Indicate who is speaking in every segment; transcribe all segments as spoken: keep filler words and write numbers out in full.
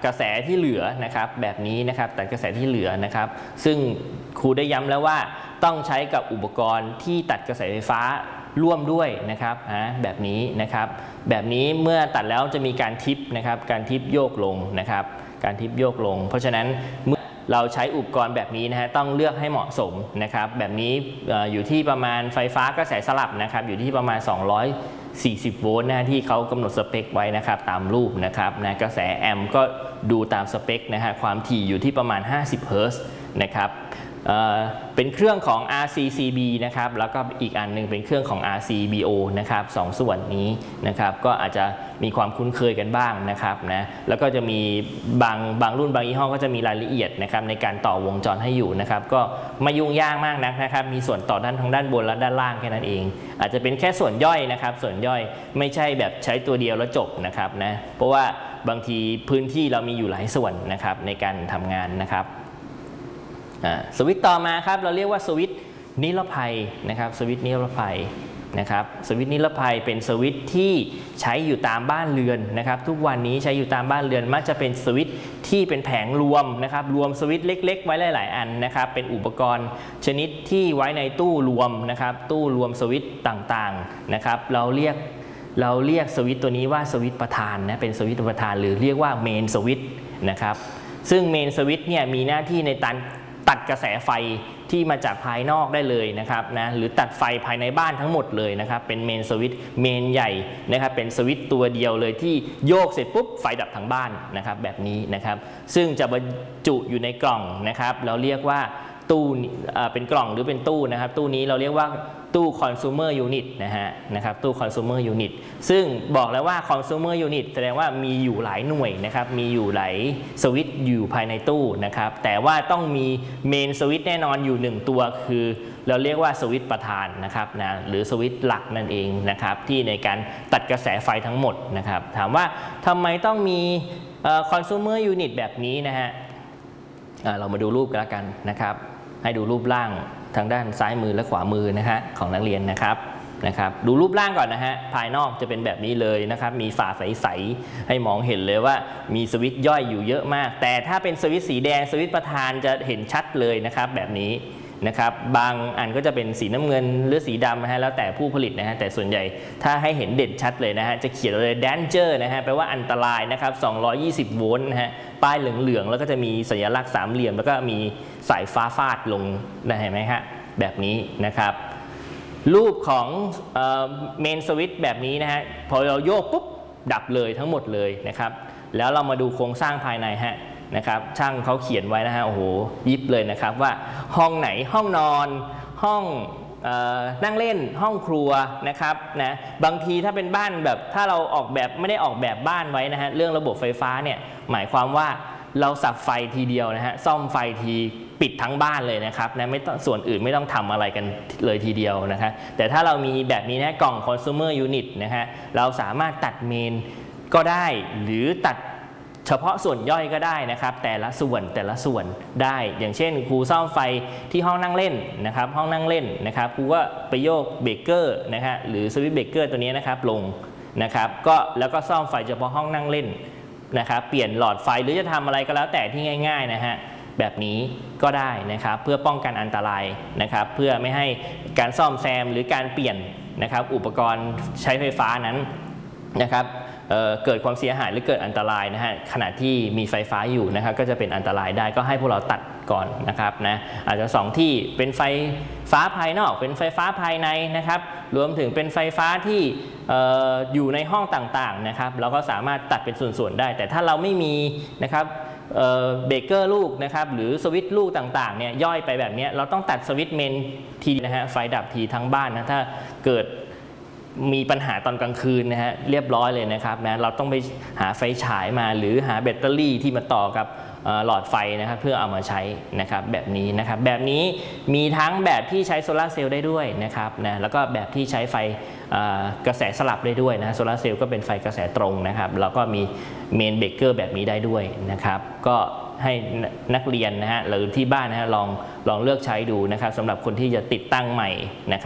Speaker 1: กระแสที่เหลือนะครับแบบนี้นะครับตัดกระแสที่เหลือนะครับซึ่งครูได้ย้ำแล้วว่าต้องใช้กับอุปกรณ์ที่ตัดกระแสไฟฟ้าร่วมด้วยนะครับแบบนี้นะครับแบบนี้เมื่อตัดแล้วจะมีการทิปนะครับการทิปโยกลงนะครับการทิปโยกลงเพราะฉะนั้นเมื่อเราใช้อุปกรณ์แบบนี้นะฮะต้องเลือกให้เหมาะสมนะครับแบบนี้อยู่ที่ประมาณไฟฟ้ากระแสสลับนะครับอยู่ที่ประมาณสองร้อยสี่สิบโวลต์นะที่เขากำหนดสเปคไว้นะครับตามรูปนะครับนะกระแสแอมป์ก็ดูตามสเปคนะฮะความถี่อยู่ที่ประมาณห้าสิบเฮิร์ตซ์นะครับเอ่อเป็นเครื่องของ อาร์ ซี ซี บี นะครับแล้วก็อีกอันหนึ่งเป็นเครื่องของ อาร์ ซี บี โอ นะครับสองส่วนนี้นะครับก็อาจจะมีความคุ้นเคยกันบ้างนะครับนะแล้วก็จะมีบางบางรุ่นบางยี่ห้อก็จะมีรายละเอียดนะครับในการต่อวงจรให้อยู่นะครับก็ไม่ยุ่งยากมากนักนะครับมีส่วนต่อด้านทางด้านบนและด้านล่างแค่นั้นเองอาจจะเป็นแค่ส่วนย่อยนะครับส่วนย่อยไม่ใช่แบบใช้ตัวเดียวแล้วจบนะครับนะเพราะว่าบางทีพื้นที่เรามีอยู่หลายส่วนนะครับในการทำงานนะครับสวิตช์ต่อมาครับเราเรียกว่าสวิตช์นิรภัยนะครับสวิตช์นิรภัยนะครับสวิตช์นิรภัยเป็นสวิตช์ที่ใช้อยู่ตามบ้านเรือนนะครับทุกวันนี้ใช้อยู่ตามบ้านเรือนมักจะเป็นสวิตช์ที่เป็นแผงรวมนะครับรวมสวิตช์เล็กๆไว้หลายๆอันนะครับเป็นอุปกรณ์ชนิดที่ไว้ในตู้รวมนะครับตู้รวมสวิตช์ต่างๆนะครับเราเรียกเราเรียกสวิตช์ตัวนี้ว่าสวิตช์ประธานนะเป็นสวิตช์ประธานหรือเรียกว่าเมนสวิตช์นะครับซึ่งเมนสวิตช์เนี่ยมีหน้าที่ในการตัดกระแสไฟที่มาจากภายนอกได้เลยนะครับนะหรือตัดไฟภายในบ้านทั้งหมดเลยนะครับเป็นเมนสวิตช์เมนใหญ่นะครับเป็นสวิตช์ตัวเดียวเลยที่โยกเสร็จปุ๊บไฟดับทั้งบ้านนะครับแบบนี้นะครับซึ่งจะบรรจุอยู่ในกล่องนะครับเราเรียกว่าตู้เป็นกล่องหรือเป็นตู้นะครับตู้นี้เราเรียกว่าตู้ consumer unit นะฮะนะครับตู้ consumer unit ซึ่งบอกแล้วว่า consumer unit แสดงว่ามีอยู่หลายหน่วยนะครับมีอยู่หลายสวิตช์อยู่ภายในตู้นะครับแต่ว่าต้องมีเมนสวิตช์แน่นอนอยู่หนึ่งตัวคือเราเรียกว่าสวิตช์ประธานนะครับนะหรือสวิตช์หลักนั่นเองนะครับที่ในการตัดกระแสไฟทั้งหมดนะครับถามว่าทำไมต้องมี consumer unit แบบนี้นะฮะเรามาดูรูปกันแล้วกันนะครับให้ดูรูปร่างทางด้านซ้ายมือและขวามือนะฮะของนักเรียนนะครับนะครับดูรูปร่างก่อนนะฮะภายนอกจะเป็นแบบนี้เลยนะครับมีฝาใสๆให้มองเห็นเลยว่ามีสวิตช์ย่อยอยู่เยอะมากแต่ถ้าเป็นสวิตช์สีแดงสวิตช์ประธานจะเห็นชัดเลยนะครับแบบนี้นะครับบางอันก็จะเป็นสีน้ำเงินหรือสีดำนะฮะแล้วแต่ผู้ผลิตนะฮะแต่ส่วนใหญ่ถ้าให้เห็นเด่นชัดเลยนะฮะจะเขียนเลย danger นะฮะแปลว่าอันตรายนะครับสองร้อยยี่สิบโวลต์นะฮะป้ายเหลืองๆแล้วก็จะมีสัญลักษณ์สามเหลี่ยมแล้วก็มีสายฟ้าฟาดลงนะเห็นไหมฮะแบบนี้นะครับรูปของเมนสวิตช์แบบนี้นะฮะพอเราโยกปุ๊บดับเลยทั้งหมดเลยนะครับแล้วเรามาดูโครงสร้างภายในฮะนะครับช่างเขาเขียนไว้นะฮะโอ้โหยิบเลยนะครับว่าห้องไหนห้องนอนห้องนั่งเล่นห้องครัวนะครับนะบางทีถ้าเป็นบ้านแบบถ้าเราออกแบบไม่ได้ออกแบบบ้านไว้นะฮะเรื่องระบบไฟฟ้าเนี่ยหมายความว่าเราสับไฟทีเดียวนะฮะซ่อมไฟทีปิดทั้งบ้านเลยนะครับนะไม่ต้องส่วนอื่นไม่ต้องทำอะไรกันเลยทีเดียวนะครับแต่ถ้าเรามีแบบนี้นะกล่อง consumer unit นะฮะเราสามารถตัดเมนก็ได้หรือตัดเฉพาะส่วนย่อยก็ได้นะครับแต่ละส่วนแต่ละส่วนได้อย่างเช่นครูซ่อมไฟที่ห้องนั่งเล่นนะครับห้องนั่งเล่นนะครับครูก็ไปโยกเบรกเกอร์นะฮะหรือสวิตช์เบรกเกอร์ตัวนี้นะครับลงนะครับก็แล้วก็ซ่อมไฟเฉพาะห้องนั่งเล่นนะครับเปลี่ยนหลอดไฟหรือจะทำอะไรก็แล้วแต่ที่ง่ายๆนะฮะแบบนี้ก็ได้นะครับเพื่อป้องกันอันตรายนะครับเพื่อไม่ให้การซ่อมแซมหรือการเปลี่ยนนะครับอุปกรณ์ใช้ไฟฟ้านั้นนะครับเอ่อเกิดความเสียหายหรือเกิดอันตรายนะฮะขณะที่มีไฟฟ้าอยู่นะครับก็จะเป็นอันตรายได้ก็ให้พวกเราตัดก่อนนะครับนะอาจจะสองที่เป็นไฟฟ้าภายนอกเป็นไฟฟ้าภายในนะครับรวมถึงเป็นไฟฟ้าที่เอ่ออยู่ในห้องต่างๆนะครับเราก็สามารถตัดเป็นส่วนๆได้แต่ถ้าเราไม่มีนะครับเอ่อเบรกเกอร์ลูกนะครับหรือสวิตช์ลูกต่างๆเนี่ยย่อยไปแบบนี้เราต้องตัดสวิตช์เมนทีนะฮะไฟดับทีทั้งบ้านนะถ้าเกิดมีปัญหาตอนกลางคืนนะฮะเรียบร้อยเลยนะครับนะเราต้องไปหาไฟฉายมาหรือหาแบตเตอรี่ที่มาต่อกับหลอดไฟนะครับเพื่อเอามาใช้นะครับแบบนี้นะครับแบบนี้มีทั้งแบบที่ใช้โซลาร์เซลล์ได้ด้วยนะครับนะแล้วก็แบบที่ใช้ไฟกระแสสลับได้ด้วยนะโซลาร์เซลล์ก็เป็นไฟกระแสตรงนะครับแล้วก็มีเมนเบรกเกอร์แบบนี้ได้ด้วยนะครับก็ให้นักเรียนนะฮะหรือที่บ้านนะฮะลองลองเลือกใช้ดูนะครับสำหรับคนที่จะติดตั้งใหม่นะครับ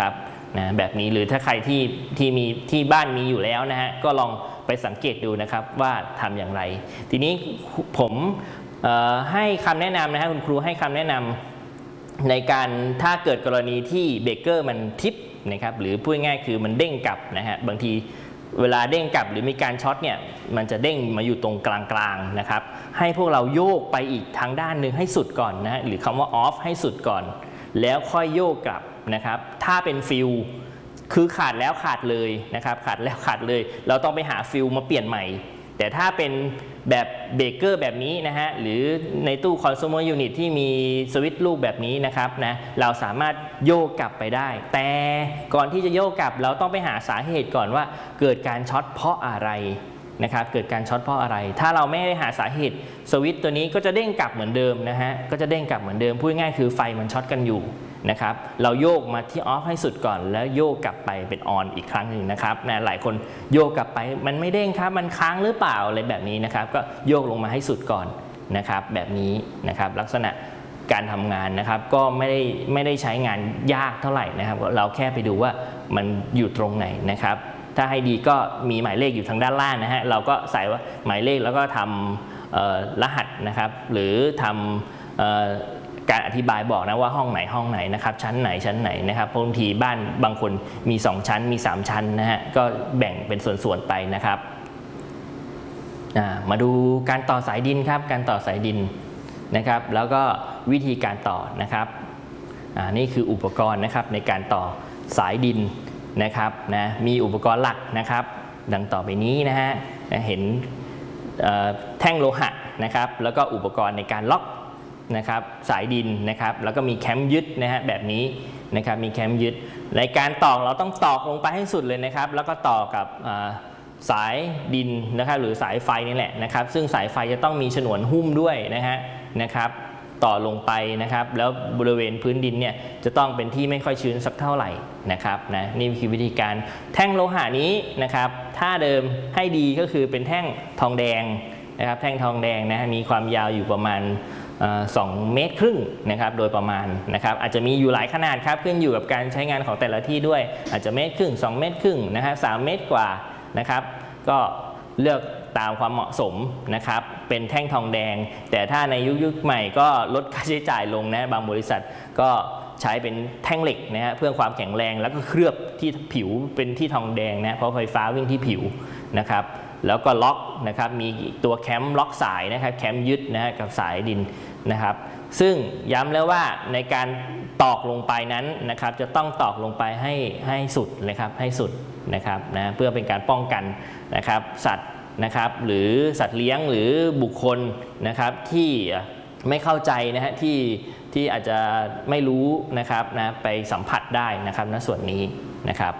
Speaker 1: นะแบบนี้หรือถ้าใครที่ที่มีที่บ้านมีอยู่แล้วนะฮะก็ลองไปสังเกตดูนะครับว่าทำอย่างไรทีนี้ผมให้คำแนะนำนะฮะคุณครูให้คำแนะนำในการถ้าเกิดกรณีที่เบรกเกอร์มันทิปนะครับหรือพูดง่ายคือมันเด้งกลับนะฮะบางทีเวลาเด้งกลับหรือมีการช็อตเนี่ยมันจะเด้งมาอยู่ตรงกลางๆนะครับให้พวกเราโยกไปอีกทางด้านหนึ่งให้สุดก่อนนะฮะหรือคำว่าออฟให้สุดก่อนแล้วค่อยโยกกลับนะครับถ้าเป็นฟิลคือขาดแล้วขาดเลยนะครับขาดแล้วขาดเลยเราต้องไปหาฟิลมาเปลี่ยนใหม่แต่ถ้าเป็นแบบเบรกเกอร์แบบนี้นะฮะหรือในตู้ consumer unit ที่มีสวิตช์ลูกแบบนี้นะครับนะเราสามารถโยกกลับไปได้แต่ก่อนที่จะโยกกลับเราต้องไปหาสาเหตุก่อนว่าเกิดการช็อตเพราะอะไรนะครับเกิดการช็อตเพราะอะไรถ้าเราไม่ได้หาสาเหตุสวิตช์ตัวนี้ก็จะเด้งกลับเหมือนเดิมนะฮะก็จะเด้งกลับเหมือนเดิมพูดง่ายคือไฟมันช็อตกันอยู่นะครับเราโยกมาที่ออฟให้สุดก่อนแล้วโยกกลับไปเป็นออนอีกครั้งหนึ่งนะครับนะหลายคนโยกกลับไปมันไม่เด้งครับมันค้างหรือเปล่าอะไรแบบนี้นะครับก็โยกลงมาให้สุดก่อนนะครับแบบนี้นะครับลักษณะการทำงานนะครับก็ไม่ได้ไม่ได้ใช้งานยากเท่าไหร่นะครับเราแค่ไปดูว่ามันอยู่ตรงไหนนะครับถ้าให้ดีก็มีหมายเลขอยู่ทางด้านล่างนะฮะเราก็ใส่ว่าหมายเลขแล้วก็ทำรหัสนะครับหรือทำการอธิบายบอกนะว่าห้องไหนห้องไหนนะครับชั้นไหนชั้นไหนนะครับบางทีบ้านบางคนมีสองชั้นมีสามชั้นนะฮะก็แบ่งเป็นส่วนๆไปนะครับมาดูการต่อสายดินครับการต่อสายดินนะครับแล้วก็วิธีการต่อนะครับนี่คืออุปกรณ์นะครับในการต่อสายดินนะครับนะมีอุปกรณ์หลักนะครับดังต่อไปนี้นะฮะเห็นแท่งโลหะนะครับแล้วก็อุปกรณ์ในการล็อกนะครับสายดินนะครับแล้วก็มีแคมยึดนะฮะแบบนี้นะครับมีแคมยึดในการตอกเราต้องตอกลงไปให้สุดเลยนะครับแล้วก็ต่อกับสายดินนะครับหรือสายไฟนี่แหละนะครับซึ่งสายไฟจะต้องมีฉนวนหุ้มด้วยนะฮะนะครับต่อลงไปนะครับแล้วบริเวณพื้นดินเนี่ยจะต้องเป็นที่ไม่ค่อยชื้นสักเท่าไหร่นะครับนะนี่คือวิธีการแท่งโลหะนี้นะครับถ้าเดิมให้ดีก็คือเป็นแท่งทองแดงนะครับแท่งทองแดงนะมีความยาวอยู่ประมาณสองเมตรครึ่งนะครับโดยประมาณนะครับอาจจะมีอยู่หลายขนาดครับขึ้นอยู่กับการใช้งานของแต่ละที่ด้วยอาจจะเมตรครึ่งสองเมตรครึ่งนะครับสามเมตรกว่านะครับก็เลือกตามความเหมาะสมนะครับเป็นแท่งทองแดงแต่ถ้าในยุคยุคใหม่ก็ลดค่าใช้จ่ายลงนะบางบริษัทก็ใช้เป็นแท่งเหล็กนะฮะเพื่อความแข็งแรงแล้วก็เคลือบที่ผิวเป็นที่ทองแดงนะเพราะไฟฟ้าวิ่งที่ผิวนะครับแล้วก็ล็อกนะครับมีตัวแคมล็อกสายนะครับแคมยึดนะฮะกับสายดินนะครับซึ่งย้ำแล้วว่าในการตอกลงไปนั้นนะครับจะต้องตอกลงไปให้ให้สุดเลยครับให้สุดนะครับนะเพื่อเป็นการป้องกันนะครับสัตว์นะครับหรือสัตว์เลี้ยงหรือบุคคลนะครับที่ไม่เข้าใจนะฮะที่ที่อาจจะไม่รู้นะครับนะไปสัมผัสได้นะครับณส่วนนี้นะครับ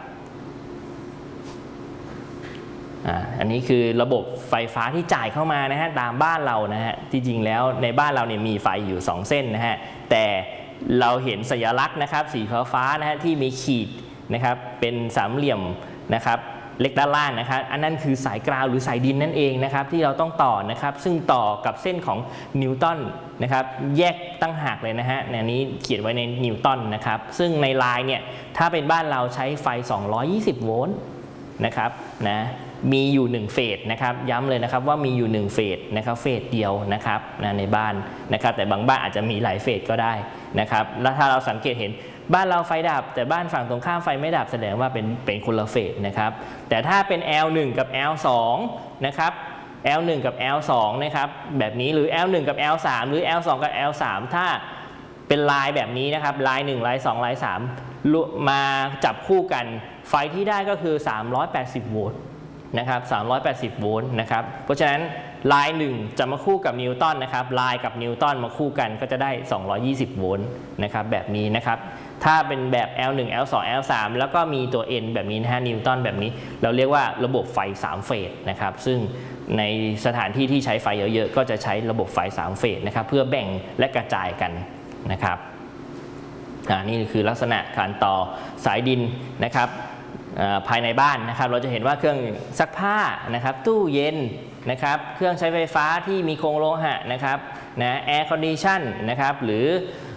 Speaker 1: อันนี้คือระบบไฟฟ้าที่จ่ายเข้ามานะฮะตามบ้านเรานะฮะที่จริงแล้วในบ้านเราเนี่ยมีไฟอยู่สองเส้นนะฮะแต่เราเห็นสัญลักษณ์นะครับสีฟ้าฟ้านะฮะที่มีขีดนะครับเป็นสามเหลี่ยมนะครับเล็กด้านล่างนะครับอันนั้นคือสายกราวหรือสายดินนั่นเองนะครับที่เราต้องต่อนะครับซึ่งต่อกับเส้นของนิวตันนะครับแยกตั้งหากเลยนะฮะในนี้เขียนไว้ในนิวตันนะครับซึ่งในลายเนี่ยถ้าเป็นบ้านเราใช้ไฟสองร้อยยี่สิบโวลต์นะครับนะมีอยู่หนึ่งเฟสนะครับย้ำเลยนะครับว่ามีอยู่หนึ่งเฟสนะครับเฟสเดียวนะครับนะในบ้านนะครับแต่บางบ้านอาจจะมีหลายเฟสก็ได้นะครับแล้วถ้าเราสังเกตเห็นบ้านเราไฟดับแต่บ้านฝั่งตรงข้ามไฟไม่ดับแสดงว่าเป็นเป็นคนละเฟสนะครับแต่ถ้าเป็น แอล หนึ่ง กับ แอล สอง นะครับ แอล หนึ่ง กับ แอล สอง นะครับแบบนี้หรือ แอล หนึ่ง กับ แอล สาม หรือ แอล สอง กับ แอล สาม ถ้าเป็นลายแบบนี้นะครับลายหนึ่งลายสองลายสามมาจับคู่กันไฟที่ได้ก็คือสามร้อยแปดสิบโวลต์นะครับสามร้อยแปดสิบโวลต์นะครับเพราะฉะนั้นลายหนึ่งจะมาคู่กับนิวตันนะครับลายกับนิวตันมาคู่กันก็จะได้สองร้อยยี่สิบโวลต์นะครับแบบนี้นะครับถ้าเป็นแบบ แอล หนึ่ง แอล สอง แอล สาม แล้วก็มีตัว N แบบนี้นะฮะนิวตันแบบนี้เราเรียกว่าระบบไฟสามเฟสนะครับซึ่งในสถานที่ที่ใช้ไฟเยอะๆก็จะใช้ระบบไฟสามเฟสนะครับเพื่อแบ่งและกระจายกันนะครับนี่คือลักษณะการต่อสายดินนะครับภายในบ้านนะครับเราจะเห็นว่าเครื่องซักผ้านะครับตู้เย็นนะครับเครื่องใช้ไฟฟ้าที่มีโครงโลหะนะครับนะแอร์คอนดิชันนะครับหรือ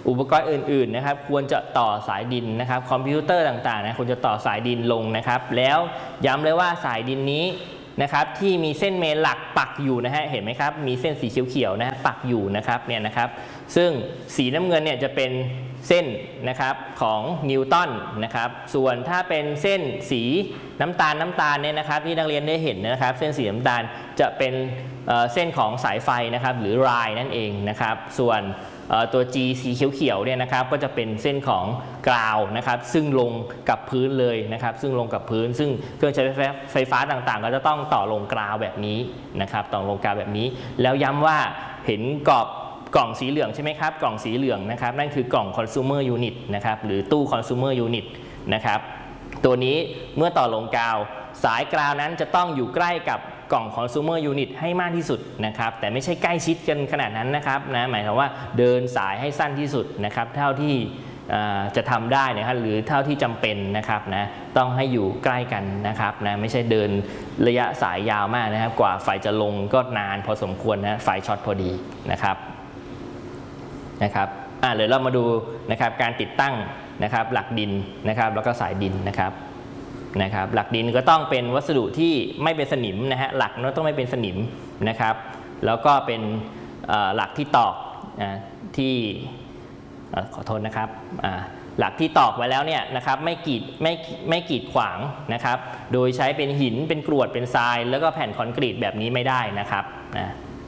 Speaker 1: อุปกรณ์อื่นๆนะครับควรจะต่อสายดินนะครับคอมพิวเตอร์ต่างๆนะควรจะต่อสายดินลงนะครับแล้วย้ำเลยว่าสายดินนี้นะครับที่มีเส้นเมนหลักปักอยู่นะฮะเห็นไหมครับมีเส้นสีเขียวๆนะฮะปักอยู่นะครับเนี่ยนะครับซึ่งสีน้ำเงินเนี่ยจะเป็นเส้นนะครับของนิวตันนะครับส่วนถ้าเป็นเส้นสีน้ำตาลน้ำตาลเนี่ยนะครับที่นักเรียนได้เห็นนะครับเส้นสีน้ำตาลจะเป็นเส้นของสายไฟนะครับหรือรายนั่นเองนะครับส่วนตัว G สีเขียวๆเนี่ยนะครับก็จะเป็นเส้นของกราวนะครับซึ่งลงกับพื้นเลยนะครับซึ่งลงกับพื้นซึ่งเครื่องใช้ไฟฟ้าต่างๆก็จะต้องต่อลงกราวแบบนี้นะครับต่อลงกราวแบบนี้แล้วย้ำว่าเห็นกรอบกล่องสีเหลืองใช่ไหมครับกล่องสีเหลืองนะครับนั่นคือกล่อง consumer unit นะครับหรือตู้ consumer unit นะครับตัวนี้เมื่อต่อลงกาวสายกราวนั้นจะต้องอยู่ใกล้กับกล่อง consumer unit ให้มากที่สุดนะครับแต่ไม่ใช่ใกล้ชิดกันขนาดนั้นนะครับนะหมายถึงว่าเดินสายให้สั้นที่สุดนะครับเท่าที่จะทำได้นะครับหรือเท่าที่จำเป็นนะครับนะต้องให้อยู่ใกล้กันนะครับนะไม่ใช่เดินระยะสายยาวมากนะครับกว่าไฟจะลงก็นานพอสมควรนะไฟช็อตพอดีนะครับนะครับอ่าเดี๋ยวเรามาดูนะครับการติดตั้งนะครับหลักดินนะครับแล้วก็สายดินนะครับนะครับหลักดินก็ต้องเป็นวัสดุที่ไม่เป็นสนิมนะฮะหลักต้องไม่เป็นสนิมนะครับแล้วก็เป็นหลักที่ตอกที่ขอโทษนะครับหลักที่ตอกไว้แล้วเนี่ยนะครับไม่กีดไม่ไม่กีดขวางนะครับโดยใช้เป็นหินเป็นกรวดเป็นทรายแล้วก็แผ่นคอนกรีตแบบนี้ไม่ได้นะครับนะ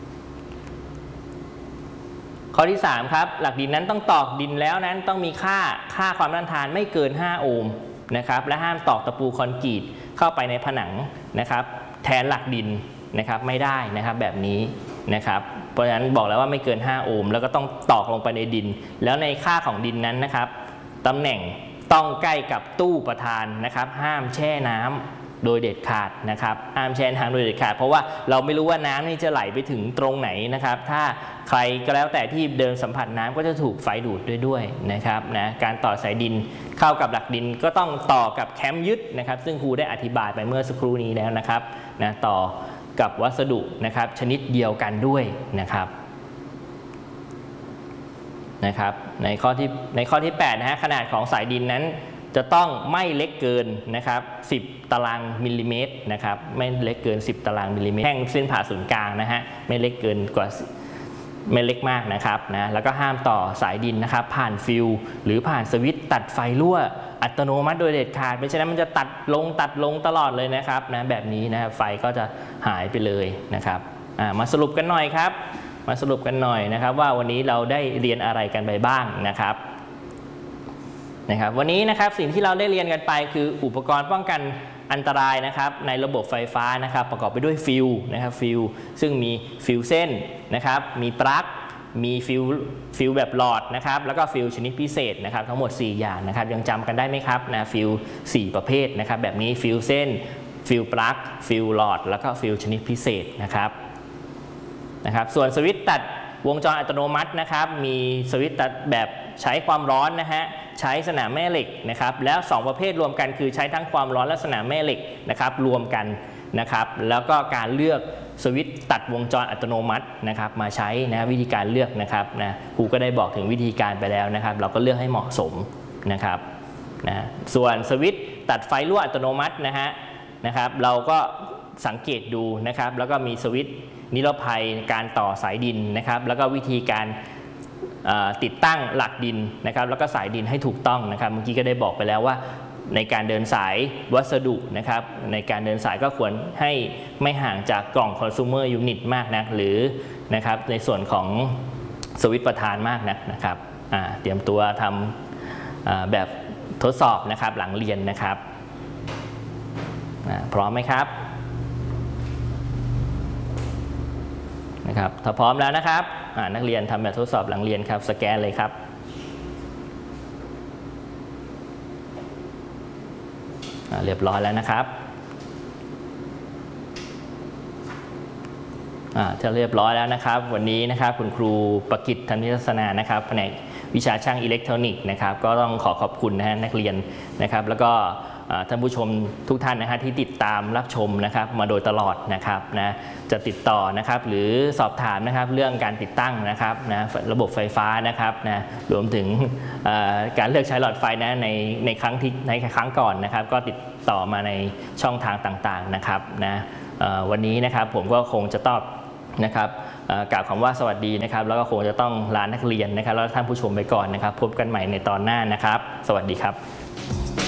Speaker 1: ข้อที่สามครับหลักดินนั้นต้องตอกดินแล้วนั้นต้องมีค่าค่าความต้านทานไม่เกินห้าโอห์มนะครับและห้ามตอกตะปูคอนกรีตเข้าไปในผนังนะครับแทนหลักดินนะครับไม่ได้นะครับแบบนี้นะครับเพราะฉะนั้นบอกแล้วว่าไม่เกินห้าโอห์มแล้วก็ต้องตอกลงไปในดินแล้วในค่าของดินนั้นนะครับตำแหน่งต้องใกล้กับตู้ประธานนะครับห้ามแช่น้ำโดยเด็ดขาดนะครับห้ามแช่น้ำโดยเด็ดขาดเพราะว่าเราไม่รู้ว่าน้ำนี่จะไหลไปถึงตรงไหนนะครับถ้าใครก็แล้วแต่ที่เดินสัมผัสน้ำก็จะถูกไฟดูดด้วยด้วยนะครับนะการต่อสายดินเข้ากับหลักดินก็ต้องต่อกับแคมยึดนะครับซึ่งครูได้อธิบายไปเมื่อสักครู่นี้แล้วนะครับนะต่อกับวัสดุนะครับชนิดเดียวกันด้วยนะครับนะครับในข้อที่ในข้อที่แปดนะฮะขนาดของสายดินนั้นจะต้องไม่เล็กเกินนะครับสิบตารางมิลลิเมตรนะครับไม่เล็กเกินสิบตารางมิลลิเมตรแท่งเส้นผ่าศูนย์กลางนะฮะไม่เล็กเกินกว่าไม่เล็กมากนะครับนะแล้วก็ห้ามต่อสายดินนะครับผ่านฟิวหรือผ่านสวิตช์ตัดไฟรั่วอัตโนมัติโดยเด็ดขาดไม่ใช่นั้นมันจะตัดลงตัดลงตลอดเลยนะครับนะแบบนี้นะไฟก็จะหายไปเลยนะครับมาสรุปกันหน่อยครับมาสรุปกันหน่อยนะครับว่าวันนี้เราได้เรียนอะไรกันไปบ้างนะครับนะครับวันนี้นะครับสิ่งที่เราได้เรียนกันไปคืออุปกรณ์ป้องกันอันตรายนะครับในระบบไฟฟ้านะครับประกอบไปด้วยฟิวนะครับฟิวซึ่งมีฟิวเส้นนะครับมีปลั๊กมีฟิวฟิวแบบหลอดนะครับแล้วก็ฟิวชนิดพิเศษนะครับทั้งหมดสี่อย่างนะครับยังจำกันได้ไหมครับนะฟิวสี่ประเภทนะครับแบบนี้ฟิวเส้นฟิวปลั๊กฟิวหลอดแล้วก็ฟิวชนิดพิเศษนะครับนะครับส่วนสวิตช์ตัดวงจรอัตโนมัตินะครับมีสวิตช์ตัดแบบใช้ความร้อนนะฮะใช้สนามแม่เหล็กนะครับแล้วสองประเภทรวมกันคือใช้ทั้งความร้อนและสนามแม่เหล็กนะครับรวมกันนะครับแล้วก็การเลือกสวิตช์ตัดวงจรอัตโนมัตินะครับมาใช้นะวิธีการเลือกนะครับนะครูก็ได้บอกถึงวิธีการไปแล้วนะครับเราก็เลือกให้เหมาะสมนะครับนะส่วนสวิตช์ตัดไฟรั่วอัตโนมัตินะฮะนะครับเราก็สังเกตดูนะครับแล้วก็มีสวิตช์นิรภัยการต่อสายดินนะครับแล้วก็วิธีการติดตั้งหลักดินนะครับแล้วก็สายดินให้ถูกต้องนะครับเมื่อกี้ก็ได้บอกไปแล้วว่าในการเดินสายวัสดุนะครับในการเดินสายก็ควรให้ไม่ห่างจากกล่อง consumer unit มากนักหรือนะครับในส่วนของสวิตช์ประธานมากนักนะครับเตรียมตัวทำแบบทดสอบนะครับหลังเรียนนะครับพร้อมไหมครับนะครับถ้าพร้อมแล้วนะครับนักเรียนทำแบบทดสอบหลังเรียนครับสแกนเลยครับเรียบร้อยแล้วนะครับถ้าเรียบร้อยแล้วนะครับวันนี้นะครับคุณครูประกิต ธนิทัศนานะครับแผนกวิชาช่างอิเล็กทรอนิกส์นะครับก็ต้องขอขอบคุณนะฮะนักเรียนนะครับแล้วก็ท่านผู้ชมทุกท่านนะฮะที่ติดตามรับชมนะครับมาโดยตลอดนะครับนะจะติดต่อนะครับหรือสอบถามนะครับเรื่องการติดตั้งนะครับนะระบบไฟฟ้านะครับนะรวมถึงการเลือกใช้หลอดไฟนะในในครั้งที่ในครั้งก่อนนะครับก็ติดต่อมาในช่องทางต่างๆนะครับนะวันนี้นะครับผมก็คงจะตอบนะครับกล่าวคำว่าสวัสดีนะครับแล้วก็คงจะต้องลานักเรียนนะครับแล้วท่านผู้ชมไปก่อนนะครับพบกันใหม่ในตอนหน้านะครับสวัสดีครับ